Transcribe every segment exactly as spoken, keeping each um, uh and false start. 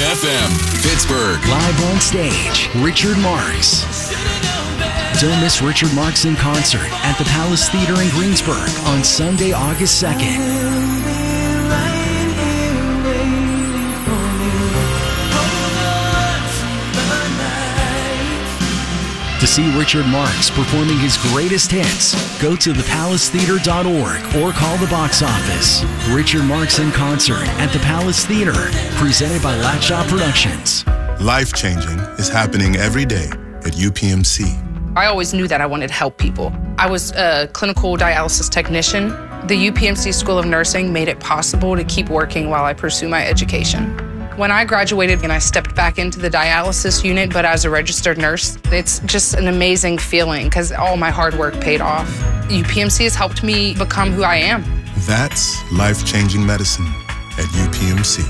F M, Pittsburgh. Live on stage, Richard Marx. Don't miss Richard Marx in concert at the Palace Theater in Greensburg on Sunday, August second. To see Richard Marx performing his greatest hits, go to the palace theater dot org or call the box office. Richard Marx in concert at the Palace Theater, presented by Latshop Productions. Life-changing is happening every day at U P M C. I always knew that I wanted to help people. I was a clinical dialysis technician. The U P M C School of Nursing made it possible to keep working while I pursue my education. When I graduated and I stepped back into the dialysis unit, but as a registered nurse, it's just an amazing feeling because all my hard work paid off. U P M C has helped me become who I am. That's life-changing medicine at U P M C.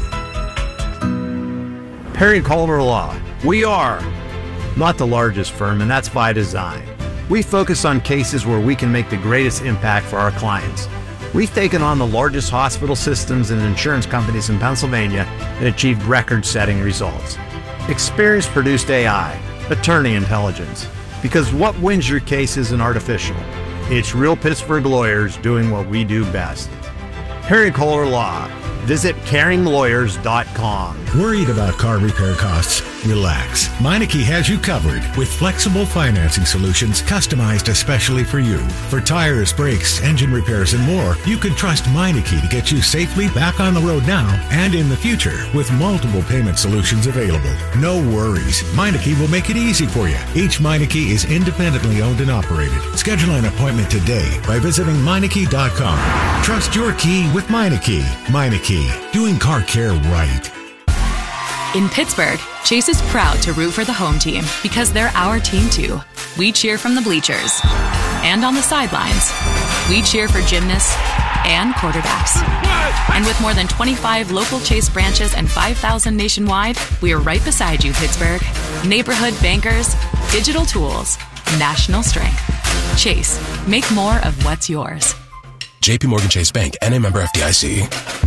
Perry and Culver Law. We are not the largest firm, and that's by design. We focus on cases where we can make the greatest impact for our clients. We've taken on the largest hospital systems and insurance companies in Pennsylvania and achieved record-setting results. Experience produced A I, attorney intelligence, because what wins your case isn't artificial. It's real Pittsburgh lawyers doing what we do best. Perry Kohler Law. Visit caring lawyers dot com. Worried about car repair costs? Relax. Meineke has you covered with flexible financing solutions customized especially for you. For tires, brakes, engine repairs, and more, you can trust Meineke to get you safely back on the road now and in the future with multiple payment solutions available. No worries. Meineke will make it easy for you. Each Meineke is independently owned and operated. Schedule an appointment today by visiting Meineke dot com. Trust your key with Meineke. Meineke. Doing car care right. In Pittsburgh, Chase is proud to root for the home team because they're our team too. We cheer from the bleachers and on the sidelines. We cheer for gymnasts and quarterbacks. And with more than twenty-five local Chase branches and five thousand nationwide, we are right beside you, Pittsburgh. Neighborhood bankers, digital tools, national strength. Chase, make more of what's yours. J P Morgan Chase Bank, N A member F D I C.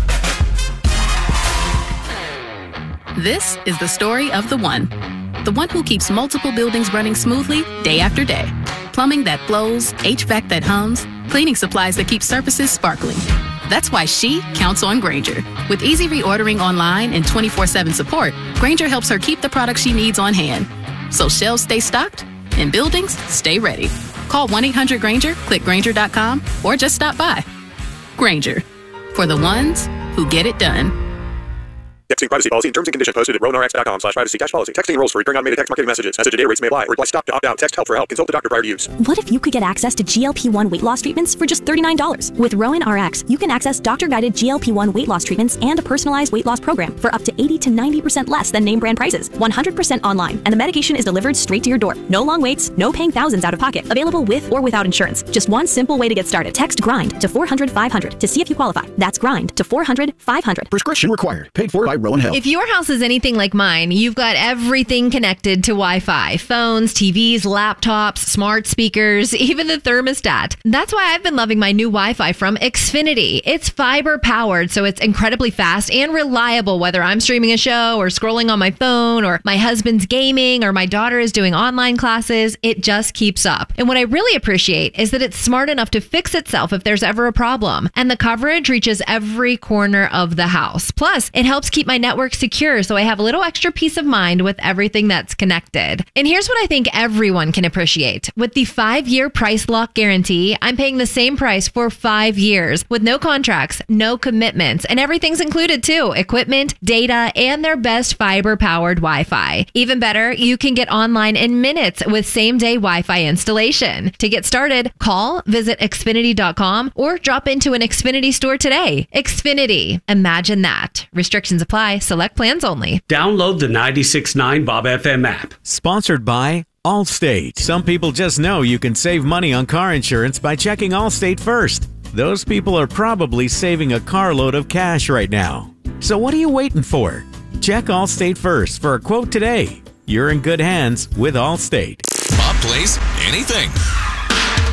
This is the story of the one. The one who keeps multiple buildings running smoothly day after day. Plumbing that flows, H V A C that hums, cleaning supplies that keep surfaces sparkling. That's why she counts on Grainger. With easy reordering online and twenty-four seven support, Grainger helps her keep the products she needs on hand. So shelves stay stocked and buildings stay ready. Call one eight hundred Grainger, click Grainger dot com, or just stop by. Grainger, for the ones who get it done. Texting privacy policy and terms and conditions posted at rowan r x dot com slash privacy dash policy. Texting enrolls for recurring automated text marketing messages. Message and data rates may apply. Reply stop to opt out. Text help for help. Consult the doctor prior to use. What if you could get access to G L P one weight loss treatments for just thirty-nine dollars? With Rowan R X, you can access doctor-guided G L P one weight loss treatments and a personalized weight loss program for up to eighty to ninety percent less than name brand prices. one hundred percent online, and the medication is delivered straight to your door. No long waits, no paying thousands out of pocket. Available with or without insurance. Just one simple way to get started. Text GRIND to four hundred five hundred to see if you qualify. That's GRIND to four hundred five hundred. Prescription required. Paid for by Rowan Health. If your house is anything like mine, you've got everything connected to Wi-Fi. Phones, T Vs, laptops, smart speakers, even the thermostat. That's why I've been loving my new Wi-Fi from Xfinity. It's fiber powered, so it's incredibly fast and reliable, whether I'm streaming a show or scrolling on my phone, or my husband's gaming, or my daughter is doing online classes. It just keeps up. And what I really appreciate is that it's smart enough to fix itself if there's ever a problem. And the coverage reaches every corner of the house. Plus, it helps keep my network secure, so I have a little extra peace of mind with everything that's connected. And here's what I think everyone can appreciate. With the five-year price lock guarantee, I'm paying the same price for five years with no contracts, no commitments, and everything's included too. Equipment, data, and their best fiber-powered Wi-Fi. Even better, you can get online in minutes with same-day Wi-Fi installation. To get started, call, visit Xfinity dot com, or drop into an Xfinity store today. Xfinity. Imagine that. Restrictions apply. Select plans only. Download the ninety-six point nine Bob F M app. Sponsored by Allstate. Some people just know you can save money on car insurance by checking Allstate first. Those people are probably saving a carload of cash right now. So what are you waiting for? Check Allstate first for a quote today. You're in good hands with Allstate. Bob plays anything.